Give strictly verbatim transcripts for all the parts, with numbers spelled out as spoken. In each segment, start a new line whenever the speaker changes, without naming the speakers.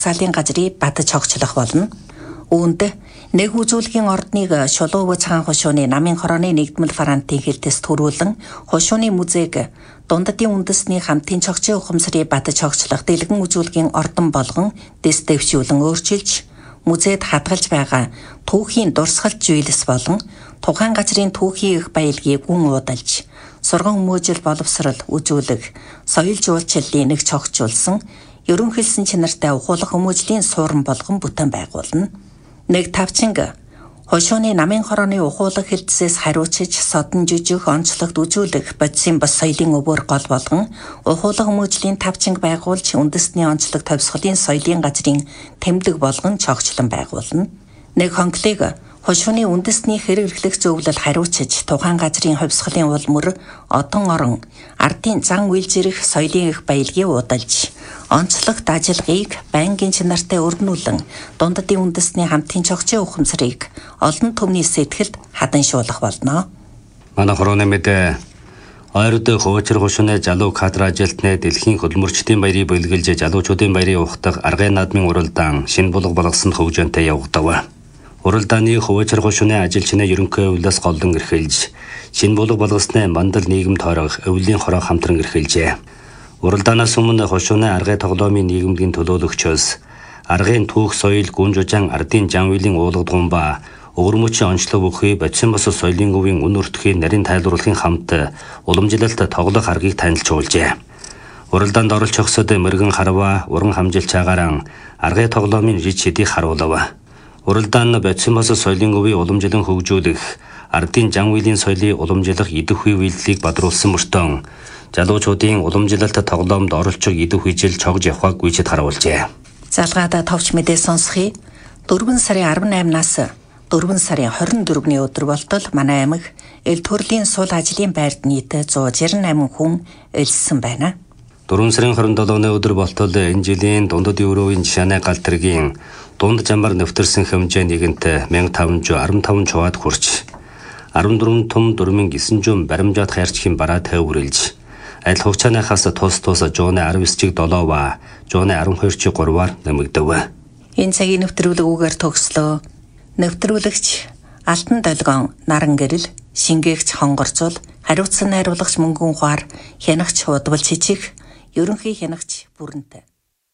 Залын газрыг батж хогчлох болно. Үүнд нэг үзүүлгийн ордныг Шулуув цагаан хошууны намын хорооны нэгдмэл франтын хэлтэс төрүүлэн хошууны музейг дундадын үндэсний хамтын цогцын ухамсарыг батж хогчлох дэлгэн үзүүлгийн ордон болгон дэс дэвшүүлэн өөрчилж музейд хадгалж байгаа түүхийн дурсгалт жийлс болон тухайн газрын түүхийн их баялагийг гүн уудалж сурган хүмүүжил боловсрал үзүүлэх соёл жуулчлалын нэг цогцолсон ерөнхийлсөн чанартай ухуулах хүмүүжлийн суурин болгон бүтээн байгуулна. Нэг тавчинг хошууны намын хорооны ухуулах хэлтсээс хариуцж содон жижиг онцлогт үзүүлэх бодисын бас соёлын өвөр гол болгон ухуулах хүмүүжлийн тавчинг байгуулж үндэсний онцлог товсголын соёлын газрын тэмдэг болгон цогцлон байгуулна. Нэг хонглыг хошууны үндэсний хэрэглэх зөвлөл хариуцж тухайн газрын хувьсгалын улмөр одон орон ардын зан үйл зэрэг соёлын их баялагийг удалж онцлогт ажиллагааг байнгын чанартай өргнүүлэн дундадын үндэсний хамтын цогцын ухамсарыг олон түвний сэтгэлд хаданшуулах болно.
Манай хорооны мэдээ ойрд хуучир хошууны залуу кадр ажилтны дэлхийн хөдөлмөрчдийн баярыг бэлгэлж залуучуудын баярыг ухтах аргын наадмын уралдаан шинэ булга болгосон хөгжөөнтэй явагдав. Уралдааны хуучир хошууны ажилчны ерөнхий өвлөөс голдон эрхэлж шинэ булга болгосны мандал нийгэм тойрох өвлийн хороо хамтран эрхэлжээ. Уралдаанаас өмнө хошууны аргын тоглоомын нийгэмдгийн төлөөлөгчөөс аргын түүх соёл гүн жужаан ардын жанвилийн уулгадгуун ба өвөрмөчийн онцлог бүхий бодисын бос соёлын өвийн үн өртгийг нарийн тайлбарлахын хамт уламжлалт тоглох аргыг танилцуулжээ. Уралдаанд оролч хосод мэрэгэн харва уран хамжилч агаран аргын тоглоомын жиж шидийг харуулав. Уралдаан бодисын бос соёлын өвийн уламжлан хөгжүүлэх ардын жанвилийн соёлыг уламжлах идэх үе үйлдэлийг бадруулсан мөртөө залуучуудын уламжлалт тоглоомд оролцох идэх үежил цогж явахыг гүйцэд харуулжээ.
Залгаада товч мэдээ сонсхий дөрвөн сарын арван наймнаас дөрвөн сарын хорин дөрөвний өдөр болтол манай аймаг эл төрлийн сул ажлын байрд нийт зуун жирэн восемь хүн элссэн байна.
дөрвөн сарын хорин долооны өдөр болтол энэ жилийн дундад евровын жишааны гал тэргийн дунд жамбар нэвтэрсэн хэмжээ нэгэнт мянга таван жүз арван таван чуваад хүрч арван дөрвөн том дөрвөн гисэн жүн баримжаад хайрчхийн бараа төвөрлж аль хугацааныхаас тус тус жууны арван девять долоо ба жууны арван хоёр гурваар нэмэгдэв.
Энэ цагийн нэвтрүүлэг үгээр төгслөө. Нэвтрүүлэгч Алтан долгион наран гэрэл, шингээгч хонгорцол, хариуцсан найруулагч мөнгөн ухаар, хянагч удвал чичиг, ерөнхий хянагч бүрэнтэй.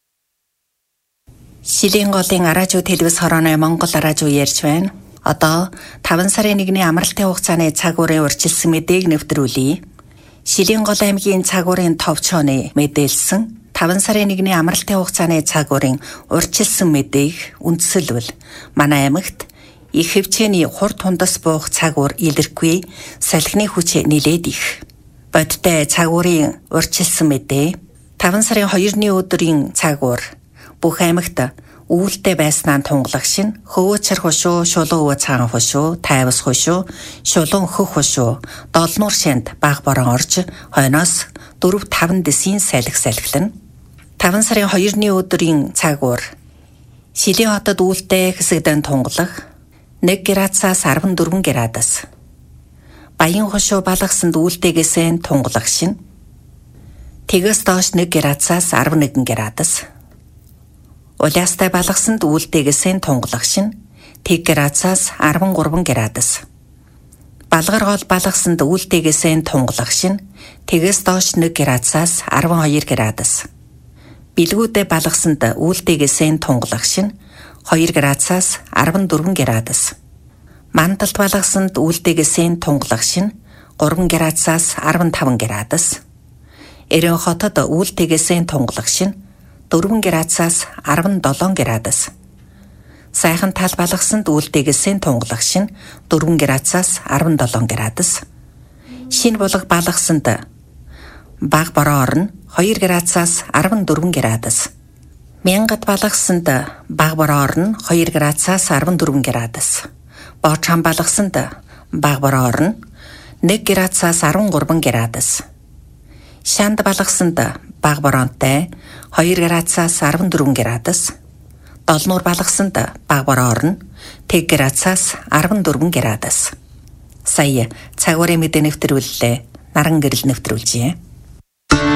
Шилийн голын араажуу телевиз хорооны Монгол араажуу ярьж байна. Одоо таван сарын нэгний амралтын хугацааны цаг уурын урьдчилсан мэдээг нэвтрүүлье. Шилийн гол аймгийн цаг уурын товчооны мэдээлсэн таван сарын нэгний амралтын хугацааны цаг уурын урьдчилсан мэдээг үндсэлвэл манай аймагт их хэмжээний хурд тундас буух цаг уур илэрхгүй салхины хүч нэлээд их. Бодтой цаг уурын урьдчилсан мэдээ таван сарын хоёрны өдрийн цаг уур бүх аймагт үүлдэ байснаа тунгалах шин хөвөөчр хошуу, Шулуув цагаан хошуу, Тайвас хошуу, Шулуун хөх хошуу, Долнуур шанд баг борон орж хойноос дөрв таван дэсийн салхи салхилна. таван сарын хоёрны өдрийн цаг уур Шилийн хотод үүлдэ хэсэгдэн тунгалах нэг градусаас арван дөрвөн градус. Баян хошуу балгасанд үүлдэгээсээ тунгалах шин тэгээс доош нэг градусаас арван нэгэн градус. Улаастай балгасанд үүлдэгээсээ тунгалах шин тэг градусаас арван гурван градус. Балгар гол балгасанд үүлдэгээсээ тунгалах шин тэгээс доош нэг градусаас арван хоёр градус. Билгүүдэ балгасанд үүлдэгээсээ тунгалах шин хоёр градусаас арван дөрвөн градус. Мандалт балгасанд үүлдэгээсээ тунгалах шин гурван градусаас арван таван градус. Эрен хотод үүлдэгээсээ тунгалах шин дөрвөн градусаас арван долоон градус. Сайхан тал балгасанд үүлдэгээсээ тунгалах шин дөрвөн градусаас арван долоон градус. Шинэ булга балгасанд баг бороо орно хоёр градусаас арван дөрвөн градус. Мянгат балгасанд баг бороо орно хоёр градусаас арван дөрвөн градус. Боочхан балгасанд баг бороо орно нэг градусаас арван гурван градус. Шанд балгасанд баг бороонтой хоёр градусаас арван дөрвөн градус. Долнуур балгасанд баг бороо орно тэг градусаас арван дөрвөн градус. Сая цаг уурын мэдээ нэвтрүүллээ. Наран гэрэл нэвтрүүлжээ.